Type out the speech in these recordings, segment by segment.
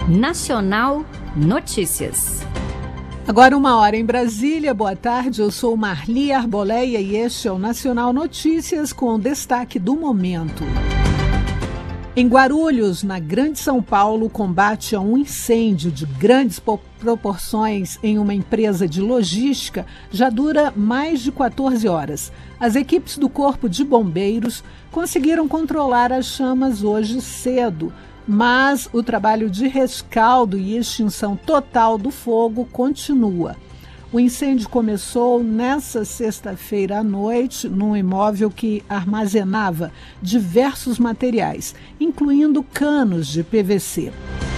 Nacional Notícias. Agora 1h em Brasília. Boa tarde, eu sou Marli Arboleia e este é o Nacional Notícias com o destaque do momento. Em Guarulhos, na Grande São Paulo, o combate a um incêndio de grandes proporções em uma empresa de logística já dura mais de 14 horas. As equipes do Corpo de Bombeiros conseguiram controlar as chamas hoje cedo, mas o trabalho de rescaldo e extinção total do fogo continua. O incêndio começou nesta sexta-feira à noite num imóvel que armazenava diversos materiais, incluindo canos de PVC.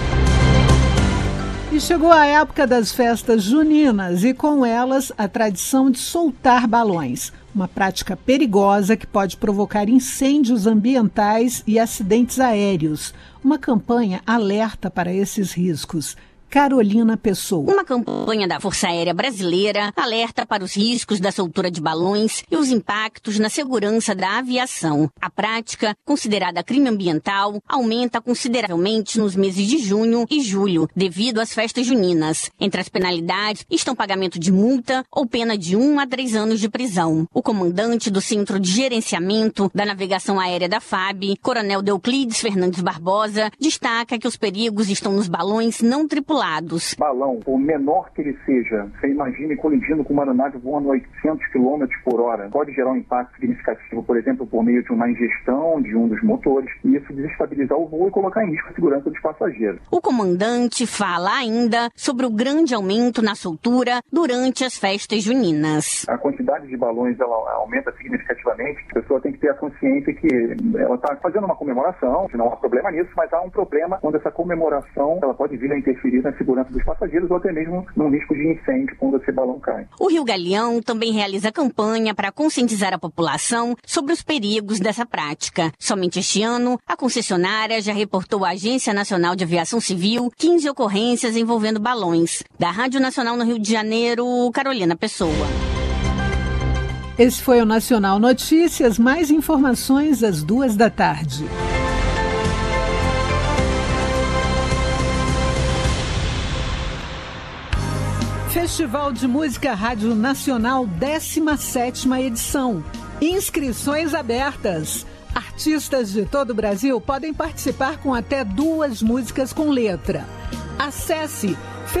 E chegou a época das festas juninas e com elas a tradição de soltar balões, uma prática perigosa que pode provocar incêndios ambientais e acidentes aéreos. Uma campanha alerta para esses riscos. Carolina Pessoa. Uma campanha da Força Aérea Brasileira alerta para os riscos da soltura de balões e os impactos na segurança da aviação. A prática, considerada crime ambiental, aumenta consideravelmente nos meses de junho e julho, devido às festas juninas. Entre as penalidades estão pagamento de multa ou pena de 1 a 3 anos de prisão. O comandante do Centro de Gerenciamento da Navegação Aérea da FAB, Coronel Deuclides Fernandes Barbosa, destaca que os perigos estão nos balões não tripulados. Balão, por menor que ele seja, você imagine colidindo com uma aeronave voando a 800 km por hora, pode gerar um impacto significativo, por exemplo, por meio de uma ingestão de um dos motores, e isso desestabilizar o voo e colocar em risco a segurança dos passageiros. O comandante fala ainda sobre o grande aumento na soltura durante as festas juninas. A quantidade de balões ela aumenta significativamente. A pessoa tem que ter a consciência que ela está fazendo uma comemoração, não há problema nisso, mas há um problema quando essa comemoração ela pode vir a interferir na segurança dos passageiros ou até mesmo num risco de incêndio quando esse balão cai. O Rio Galeão também realiza campanha para conscientizar a população sobre os perigos dessa prática. Somente este ano, a concessionária já reportou à Agência Nacional de Aviação Civil 15 ocorrências envolvendo balões. Da Rádio Nacional no Rio de Janeiro, Carolina Pessoa. Esse foi o Nacional Notícias. Mais informações às 14h. Festival de Música Rádio Nacional, 17ª edição. Inscrições abertas. Artistas de todo o Brasil podem participar com até 2 músicas com letra. Acesse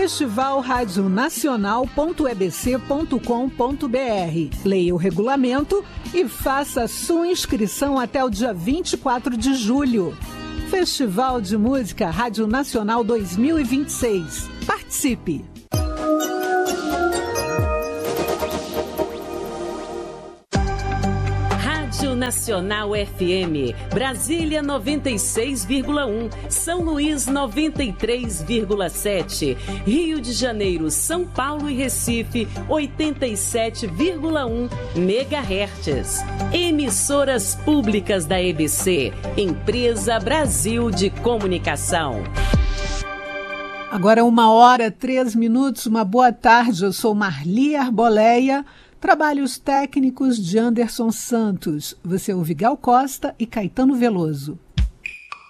festivalradionacional.ebc.com.br. Leia o regulamento e faça a sua inscrição até o dia 24 de julho. Festival de Música Rádio Nacional 2026. Participe! Nacional FM, Brasília 96,1, São Luís 93,7, Rio de Janeiro, São Paulo e Recife 87,1 MHz. Emissoras públicas da EBC, Empresa Brasil de Comunicação. Agora 1h03, uma boa tarde, eu sou Marli Arboleia. Trabalhos técnicos de Anderson Santos. Você ouve Gal Costa e Caetano Veloso.